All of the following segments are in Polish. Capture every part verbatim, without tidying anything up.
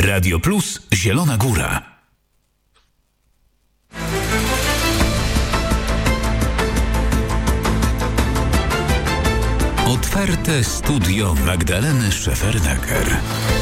Radio Plus Zielona Góra. Otwarte studio Magdaleny Szefernaker.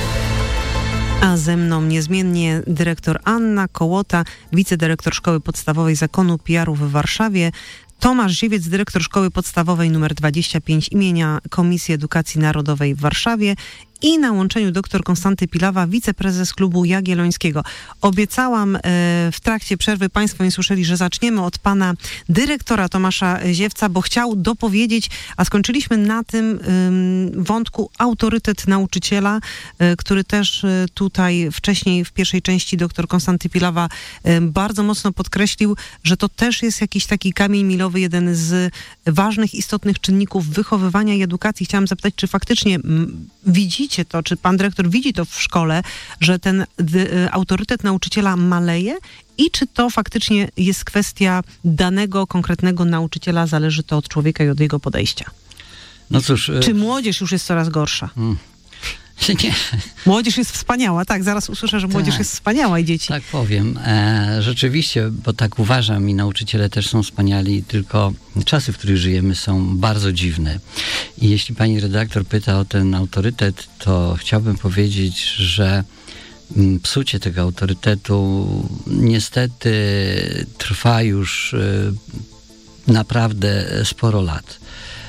A ze mną niezmiennie dyrektor Anna Kołota, wicedyrektor Szkoły Podstawowej Zakonu P R u w Warszawie, Tomasz Ziewiec, dyrektor Szkoły Podstawowej nr dwadzieścia pięć imienia Komisji Edukacji Narodowej w Warszawie i na łączeniu dr Konstanty Pilawa, wiceprezes Klubu Jagiellońskiego. Obiecałam e, w trakcie przerwy, Państwo nie słyszeli, że zaczniemy od pana dyrektora Tomasza Ziewca, bo chciał dopowiedzieć, a skończyliśmy na tym e, wątku autorytet nauczyciela, e, który też e, tutaj wcześniej w pierwszej części dr Konstanty Pilawa e, bardzo mocno podkreślił, że to też jest jakiś taki kamień milowy, jeden z ważnych, istotnych czynników wychowywania i edukacji. Chciałam zapytać, czy faktycznie m, widzicie to, czy pan dyrektor widzi to w szkole, że ten y, autorytet nauczyciela maleje i czy to faktycznie jest kwestia danego, konkretnego nauczyciela, zależy to od człowieka i od jego podejścia? No cóż... Czy młodzież już jest coraz gorsza? Hmm. Nie. Młodzież jest wspaniała, tak, zaraz usłyszę, że młodzież tak, jest wspaniała i dzieci. Tak powiem. E, rzeczywiście, bo tak uważam i nauczyciele też są wspaniali, tylko czasy, w których żyjemy, są bardzo dziwne. I jeśli pani redaktor pyta o ten autorytet, to chciałbym powiedzieć, że psucie tego autorytetu niestety trwa już e, naprawdę sporo lat.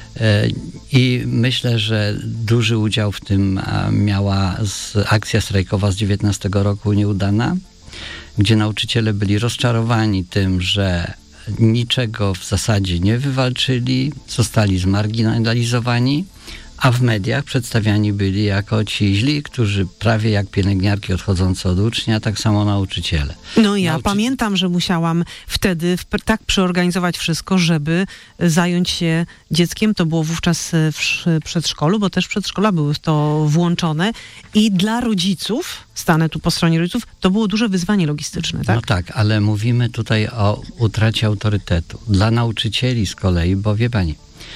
I myślę, że duży udział w tym miała akcja strajkowa z dziewiętnastego roku nieudana, gdzie nauczyciele byli rozczarowani tym, że niczego w zasadzie nie wywalczyli, zostali zmarginalizowani, a w mediach przedstawiani byli jako ci źli, którzy prawie jak pielęgniarki odchodzące od ucznia, tak samo nauczyciele. No ja Nauczy... pamiętam, że musiałam wtedy w, tak przeorganizować wszystko, żeby zająć się dzieckiem. To było wówczas w przedszkolu, bo też przedszkola były w to włączone i dla rodziców, stanę tu po stronie rodziców, to było duże wyzwanie logistyczne, tak? No tak, ale mówimy tutaj o utracie autorytetu. Dla nauczycieli z kolei, bo wie pani,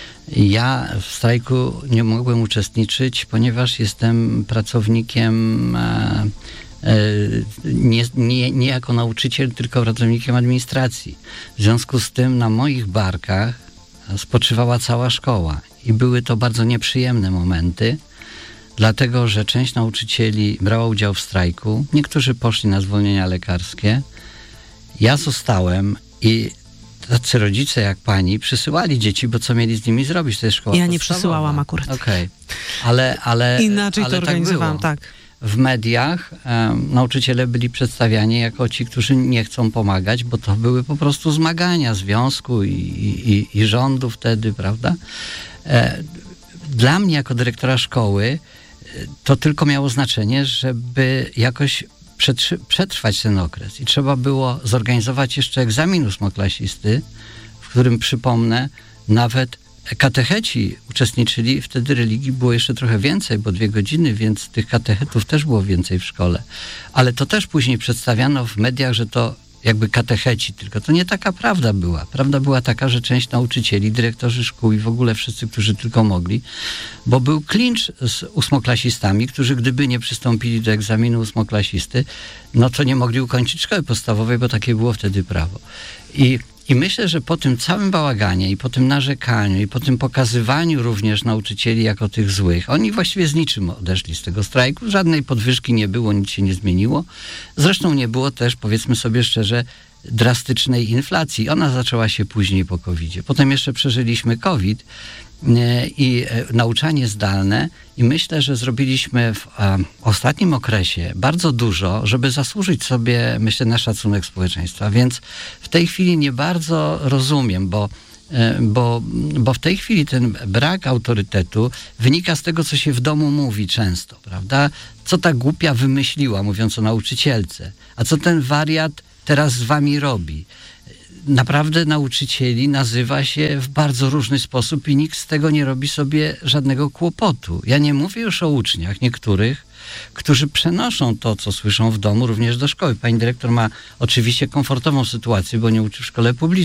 ja w strajku nie mogłem uczestniczyć, ponieważ jestem pracownikiem e, e, nie, nie, nie jako nauczyciel, tylko pracownikiem administracji. W związku z tym na moich barkach spoczywała cała szkoła i były to bardzo nieprzyjemne momenty, dlatego że część nauczycieli brała udział w strajku, niektórzy poszli na zwolnienia lekarskie. Ja zostałem i tacy rodzice jak pani przysyłali dzieci, bo co mieli z nimi zrobić? To jest szkoła Ja nie podstawowa. przysyłałam akurat. Okej. Okay. Ale, ale... Inaczej ale to organizowałam, tak. tak. W mediach um, nauczyciele byli przedstawiani jako ci, którzy nie chcą pomagać, bo to były po prostu zmagania związku i, i, i rządu wtedy, prawda? E, dla mnie jako dyrektora szkoły to tylko miało znaczenie, żeby jakoś przetrwać ten okres. I trzeba było zorganizować jeszcze egzamin ósmoklasisty, w którym, przypomnę, nawet katecheci uczestniczyli. Wtedy religii było jeszcze trochę więcej, bo dwie godziny, więc tych katechetów też było więcej w szkole. Ale to też później przedstawiano w mediach, że to jakby katecheci, tylko to nie taka prawda była. Prawda była taka, że część nauczycieli, dyrektorzy szkół i w ogóle wszyscy, którzy tylko mogli, bo był klincz z ósmoklasistami, którzy gdyby nie przystąpili do egzaminu ósmoklasisty, no to nie mogli ukończyć szkoły podstawowej, bo takie było wtedy prawo. I I myślę, że po tym całym bałaganie i po tym narzekaniu i po tym pokazywaniu również nauczycieli jako tych złych, oni właściwie z niczym odeszli z tego strajku. Żadnej podwyżki nie było, nic się nie zmieniło. Zresztą nie było też, powiedzmy sobie szczerze, drastycznej inflacji. Ona zaczęła się później po kowidzie. Potem jeszcze przeżyliśmy COVID i nauczanie zdalne i myślę, że zrobiliśmy w um, ostatnim okresie bardzo dużo, żeby zasłużyć sobie, myślę, na szacunek społeczeństwa. Więc w tej chwili nie bardzo rozumiem, bo, bo, bo w tej chwili ten brak autorytetu wynika z tego, co się w domu mówi często, prawda? Co ta głupia wymyśliła, mówiąc o nauczycielce, a co ten wariat teraz z wami robi. Naprawdę nauczycieli nazywa się w bardzo różny sposób i nikt z tego nie robi sobie żadnego kłopotu. Ja nie mówię już o uczniach niektórych, którzy przenoszą to, co słyszą w domu, również do szkoły. Pani dyrektor ma oczywiście komfortową sytuację, bo nie uczy w szkole publicznej.